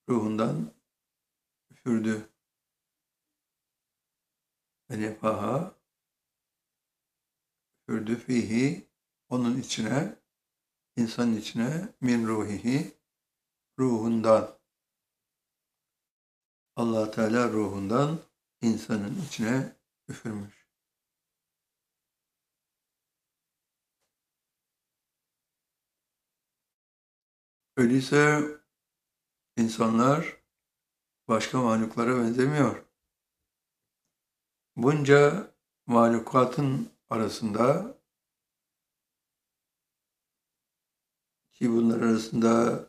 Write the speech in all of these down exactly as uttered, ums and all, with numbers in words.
ruhundan üfürdü. Ve nefaha üfürdü fihi, onun içine, insanın içine, min ruhihi, ruhundan. Allah Teala ruhundan insanın içine üfürmüş. Öyleyse insanlar başka mahluklara benzemiyor. Bunca mahlukatın arasında, ki bunlar arasında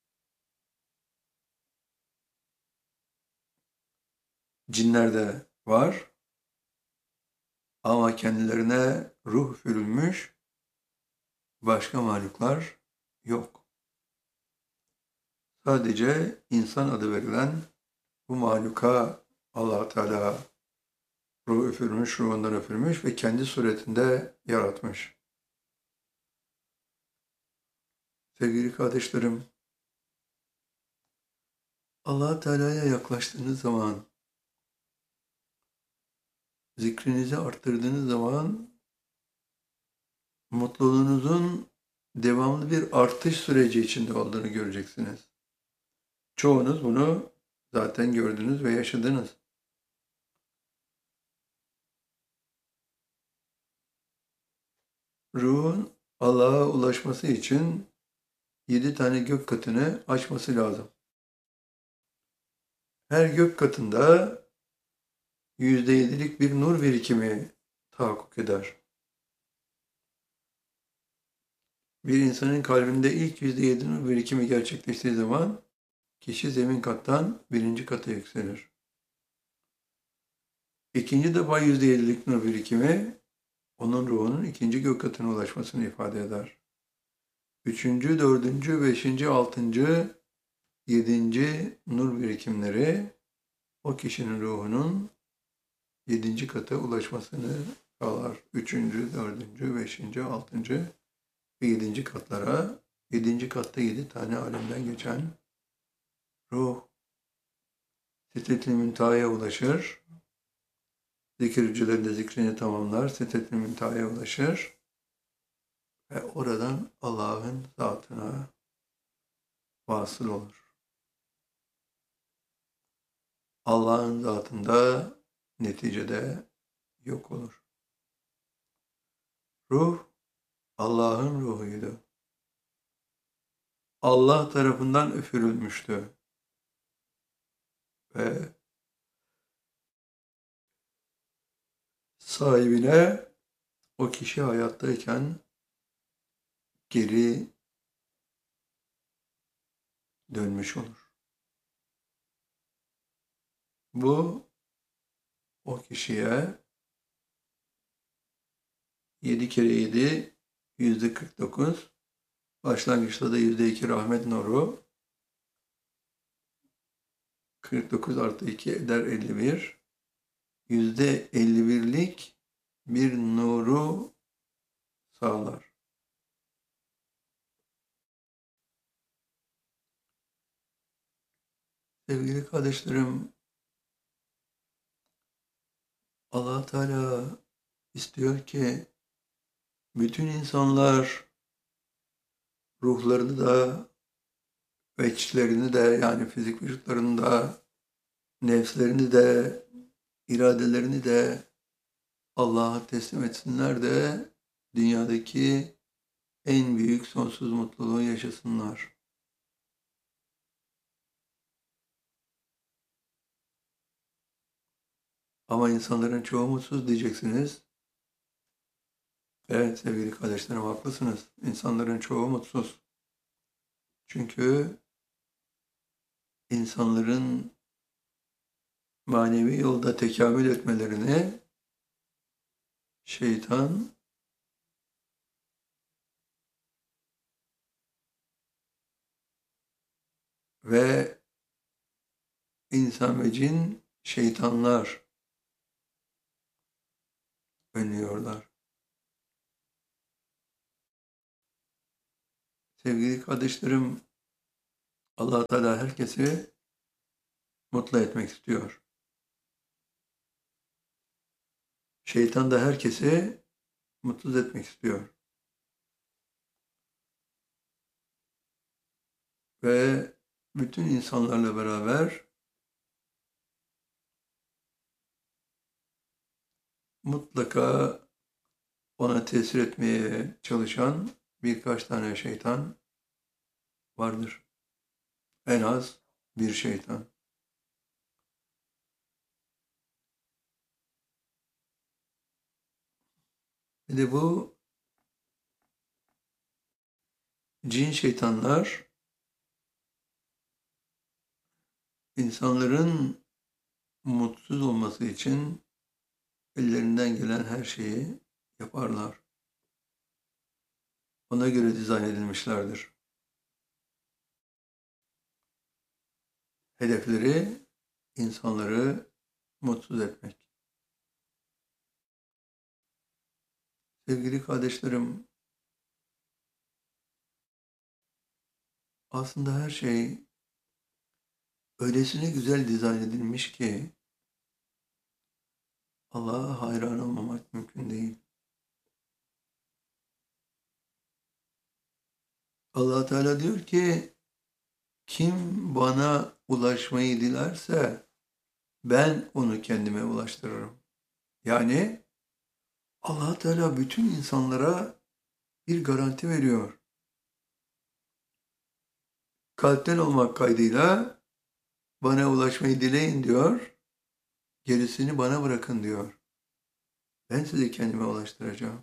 cinler de var ama kendilerine ruh üfürülmüş başka mahluklar yok. Sadece insan adı verilen bu mahluka Allah Teala ruh üfürmüş, ruhundan üfürmüş ve kendi suretinde yaratmış. Sevgili kardeşlerim, Allah Teala'ya yaklaştığınız zaman, zikrinizi arttırdığınız zaman mutluluğunuzun devamlı bir artış süreci içinde olduğunu göreceksiniz. Çoğunuz bunu zaten gördünüz ve yaşadınız. Ruhun Allah'a ulaşması için yedi tane gök katını açması lazım. Her gök katında yüzde yedilik bir nur birikimi tahakkuk eder. Bir insanın kalbinde ilk yüzde yedi nur birikimi gerçekleştiği zaman kişi zemin kattan birinci kata yükselir. İkinci defa yüzde yedilik nur birikimi onun ruhunun ikinci gök katına ulaşmasını ifade eder. Üçüncü, dördüncü, beşinci, altıncı, yedinci nur birikimleri o kişinin ruhunun yedinci kata ulaşmasını sağlar. Üçüncü, dördüncü, beşinci, altıncı ve yedinci katlara, yedinci katta yedi tane alemden geçen ruh Sidret-i Münteha'ya ulaşır. Zikircilerin de zikrini tamamlar, Sidret-i Münteha'ya ulaşır ve oradan Allah'ın zatına vasıl olur. Allah'ın zatında neticede yok olur. Ruh Allah'ın ruhuydu. Allah tarafından üfürülmüştü. Ve sahibine o kişi hayattayken geri dönmüş olur. Bu o kişiye yedi kere yedi yüzde kırk dokuz, başlangıçta da yüzde iki rahmet nuru, kırk dokuz artı iki eder elli bir, yüzde elli birlik bir nuru sağlar. Sevgili kardeşlerim, Allah Teala istiyor ki bütün insanlar ruhlarını da ve içlerini de, yani fizik vücutlarını da, nefslerini de, iradelerini de Allah'a teslim etsinler de dünyadaki en büyük sonsuz mutluluğu yaşasınlar. Ama insanların çoğu mutsuz diyeceksiniz. Evet sevgili kardeşlerim, haklısınız. İnsanların çoğu mutsuz. Çünkü insanların manevi yolda tekamül etmelerini şeytan ve insan ve cin şeytanlar önlüyorlar. Sevgili kardeşlerim, Allah Teala herkesi mutlu etmek istiyor. Şeytan da herkesi mutsuz etmek istiyor. Ve bütün insanlarla beraber mutlaka ona tesir etmeye çalışan birkaç tane şeytan vardır. En az bir şeytan. Bir de bu cin şeytanlar insanların mutsuz olması için ellerinden gelen her şeyi yaparlar. Ona göre dizayn edilmişlerdir. Hedefleri insanları mutsuz etmek. Sevgili kardeşlerim, aslında her şey öylesine güzel dizayn edilmiş ki Allah'a hayran olmamak mümkün değil. Allah Teala diyor ki, kim bana ulaşmayı dilerse ben onu kendime ulaştırırım. Yani Allah Teala bütün insanlara bir garanti veriyor. Kalpten olmak kaydıyla bana ulaşmayı dileyin diyor. Gerisini bana bırakın diyor. Ben sizi kendime ulaştıracağım.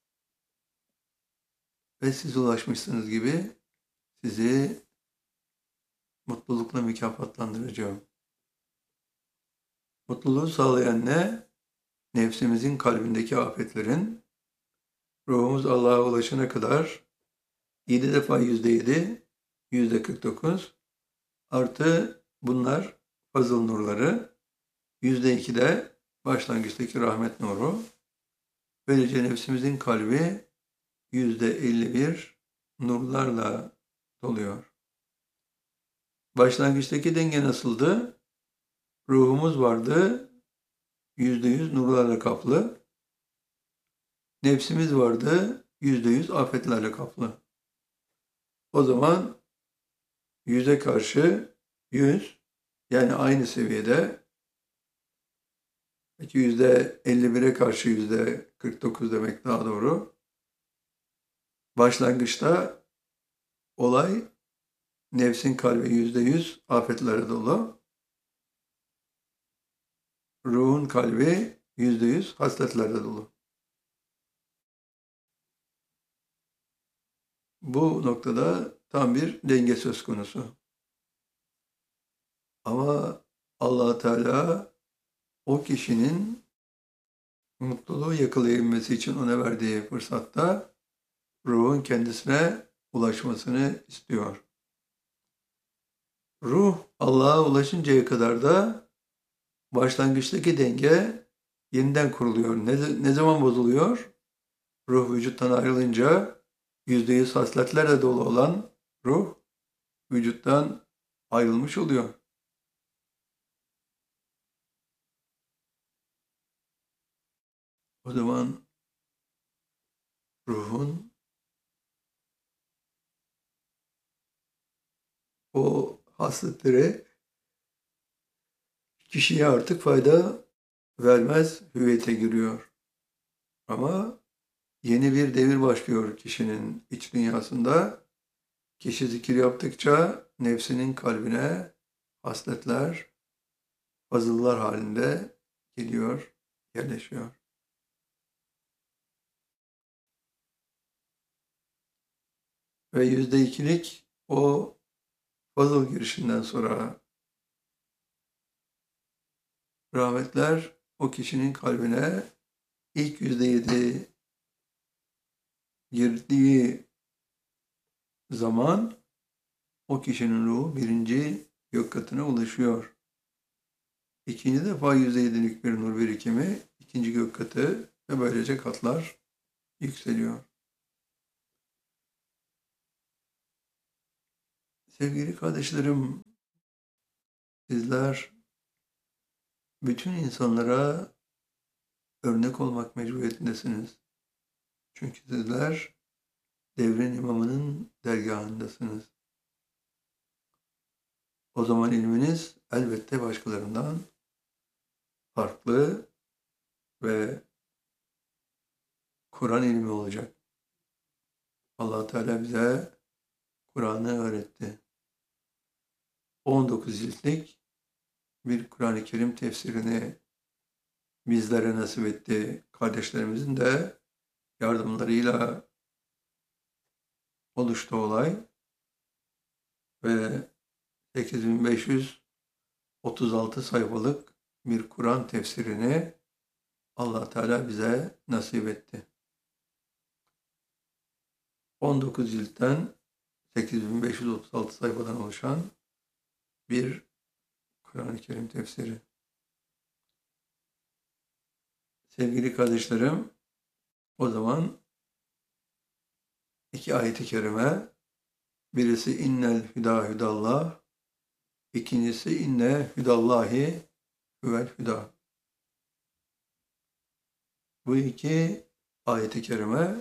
Ve siz ulaşmışsınız gibi sizi mutlulukla mükafatlandıracağım. Mutluluğu sağlayan ne? Nefsimizin kalbindeki afetlerin, ruhumuz Allah'a ulaşana kadar yedi defa yüzde yedi, yüzde kırk dokuz artı bunlar fazıl nurları, yüzde iki de başlangıçtaki rahmet nuru. Böylece nefsimizin kalbi yüzde elli bir nurlarla doluyor. Başlangıçtaki denge nasıldı? Ruhumuz vardı, yüzde yüz nurlarla kaplı. Nefsimiz vardı, yüzde yüz afetlerle kaplı. O zaman yüze karşı yüz, yani aynı seviyede, peki yüzde elli bire karşı yüzde kırk dokuz demek daha doğru. Başlangıçta olay nefsin kalbi yüzde yüz afetlere dolu. Ruhun kalbi yüzde yüz hasletlerle dolu. Bu noktada tam bir denge söz konusu. Ama Allah Teala o kişinin mutluluğu yakalayabilmesi için ona verdiği fırsatta ruhun kendisine ulaşmasını istiyor. Ruh Allah'a ulaşıncaya kadar da başlangıçtaki denge yeniden kuruluyor. Ne, ne zaman bozuluyor? Ruh vücuttan ayrılınca yüzde yüz hasletlerle dolu olan ruh vücuttan ayrılmış oluyor. O zaman ruhun o hasletleri kişiye artık fayda vermez hüviyete giriyor. Ama yeni bir devir başlıyor kişinin iç dünyasında. Kişi zikir yaptıkça nefsinin kalbine hasletler, fazıllar halinde geliyor, yerleşiyor. Ve yüzde ikilik o fazıl girişinden sonra rahmetler o kişinin kalbine ilk yüzde yedi girdiği zaman o kişinin ruhu birinci gök katına ulaşıyor. İkinci defa yüzde yedilik bir nur birikimi ikinci gök katı ve böylece katlar yükseliyor. Sevgili kardeşlerim, sizler bütün insanlara örnek olmak mecburiyetindesiniz. Çünkü sizler devrin imamının dergahındasınız. O zaman ilminiz elbette başkalarından farklı ve Kur'an ilmi olacak. Allah Teala bize Kur'an'ı öğretti. on dokuz ciltlik bir Kur'an-ı Kerim tefsirini bizlere nasip etti. Kardeşlerimizin de yardımlarıyla oluştu olay ve sekiz bin beş yüz otuz altı sayfalık bir Kur'an tefsirini Allah Teala bize nasip etti. on dokuz ciltten sekiz bin beş yüz otuz altı sayfadan oluşan bir Kur'an-ı Kerim tefsiri. Sevgili kardeşlerim, o zaman iki ayet-i kerime, birisi innel hüda hüdallah, ikincisi inne hüdallahi huvel hüda. Bu iki ayet-i kerime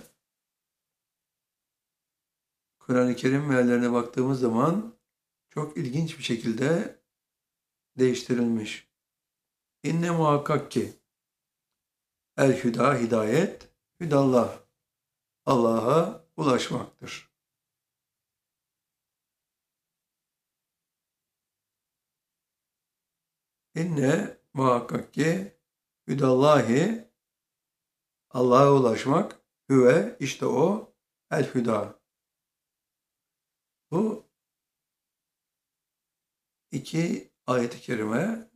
Kur'an-ı Kerim meallerine baktığımız zaman çok ilginç bir şekilde değiştirilmiş. İnne muhakkak ki el hüda hidayet, hüdallah Allah'a ulaşmaktır. İnne muhakkak ki hüdallahi Allah'a ulaşmak, hüve işte o el hüda. Bu iki ayet-i kerime